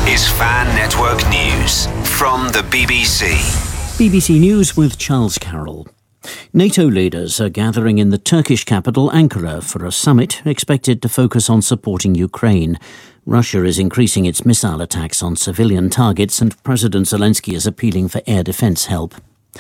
is Fan Network News from the BBC. BBC News with Charles Carroll. NATO leaders are gathering in the Turkish capital Ankara for a summit expected to focus on supporting Ukraine. Russia is increasing its missile attacks on civilian targets, and President Zelensky is appealing for air defence help.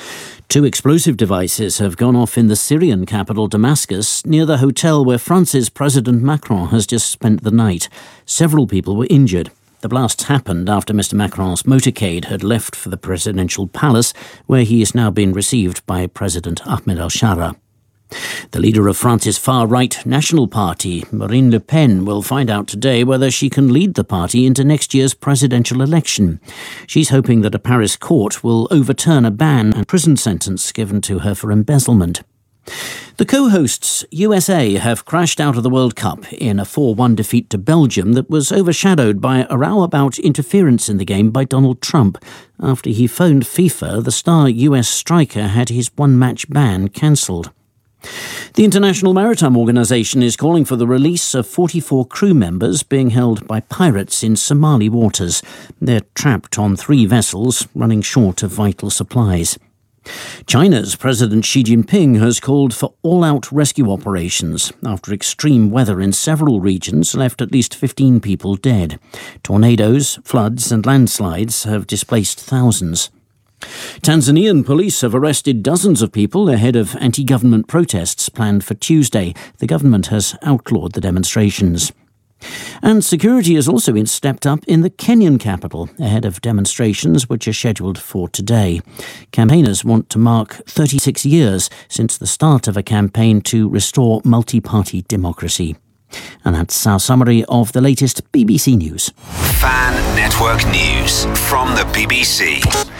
2 explosive devices have gone off in the Syrian capital Damascus, near the hotel where France's President Macron has just spent the night. Several people were injured. The blasts happened after Mr. Macron's motorcade had left for the presidential palace, where he is now being received by President Ahmed al-Shara. The leader of France's far-right National Party, Marine Le Pen, will find out today whether she can lead the party into next year's presidential election. She's hoping that a Paris court will overturn a ban and prison sentence given to her for embezzlement. The co-hosts USA have crashed out of the World Cup in a 4-1 defeat to Belgium that was overshadowed by a row about interference in the game by Donald Trump. After he phoned FIFA, the star US striker had his one-match ban cancelled. The International Maritime Organization is calling for the release of 44 crew members being held by pirates in Somali waters. They're trapped on 3 vessels, running short of vital supplies. China's President Xi Jinping has called for all-out rescue operations after extreme weather in several regions left at least 15 people dead. Tornadoes, floods and landslides have displaced thousands. Tanzanian police have arrested dozens of people ahead of anti-government protests planned for Tuesday. The government has outlawed the demonstrations. And security has also been stepped up in the Kenyan capital ahead of demonstrations which are scheduled for today. Campaigners want to mark 36 years since the start of a campaign to restore multi-party democracy. And that's our summary of the latest BBC News. Fan Network News from the BBC.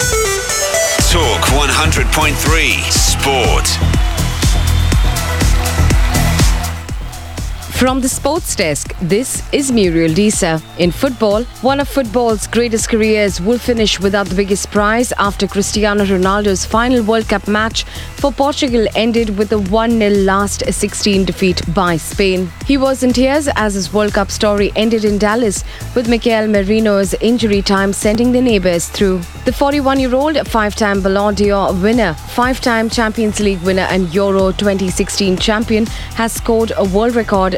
Talk 100.3 Sport. From the sports desk, this is Muriel Disa. In football, one of football's greatest careers will finish without the biggest prize after Cristiano Ronaldo's final World Cup match for Portugal ended with a 1-0 last 16 defeat by Spain. He was in tears as his World Cup story ended in Dallas, with Mikel Merino's injury time sending the neighbours through. The 41-year-old 5-time Ballon d'Or winner, 5-time Champions League winner and Euro 2016 champion has scored a world record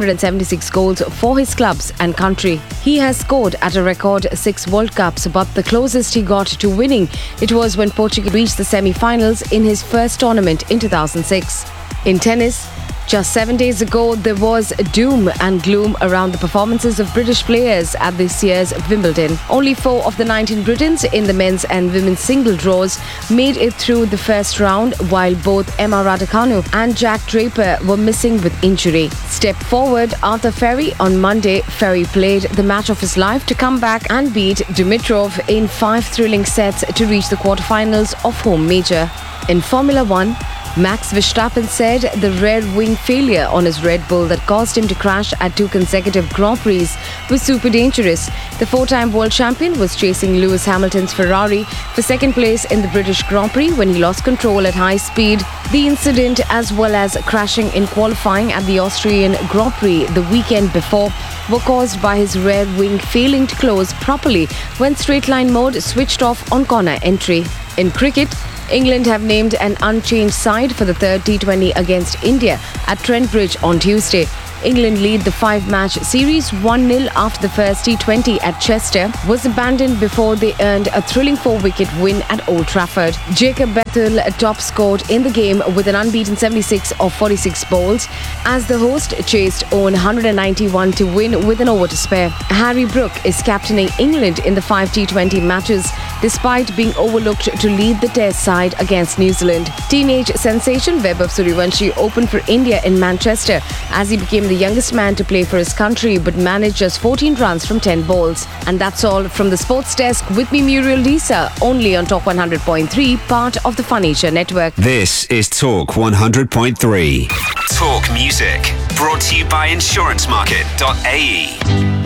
976 goals for his clubs and country. He has scored at a record 6 World Cups, but the closest he got to winning it was when Portugal reached the semi-finals in his first tournament in 2006. In tennis, just 7 days ago, there was doom and gloom around the performances of British players at this year's Wimbledon. Only 4 of the 19 Britons in the men's and women's single draws made it through the first round, while both Emma Raducanu and Jack Draper were missing with injury. Step forward, Arthur Ferry on Monday. Ferry played the match of his life to come back and beat Dimitrov in 5 thrilling sets to reach the quarterfinals of home major. In Formula 1, Max Verstappen said the rear wing failure on his Red Bull that caused him to crash at 2 consecutive Grand Prix was super dangerous. The 4-time world champion was chasing Lewis Hamilton's Ferrari for second place in the British Grand Prix when he lost control at high speed. The incident, as well as crashing in qualifying at the Austrian Grand Prix the weekend before, were caused by his rear wing failing to close properly when straight line mode switched off on corner entry. In cricket, England have named an unchanged side for the 3rd T20 against India at Trent Bridge on Tuesday. England lead the 5-match series 1-0 after the first T20 at Chester was abandoned before they earned a thrilling 4-wicket win at Old Trafford. Jacob Bethel top scored in the game with an unbeaten 76 of 46 bowls as the host chased on 191 to win with an over to spare. Harry Brook is captaining England in the 5 T20 matches despite being overlooked to lead the Test side against New Zealand. Teenage sensation Vaibhav Suryavanshi opened for India in Manchester as he became the youngest man to play for his country but managed just 14 runs from 10 balls. And that's all from the sports desk with me, Muriel Disa, only on Talk 100.3, part of the Fun Asia network. This is Talk 100.3. Talk music. Brought to you by insurancemarket.ae.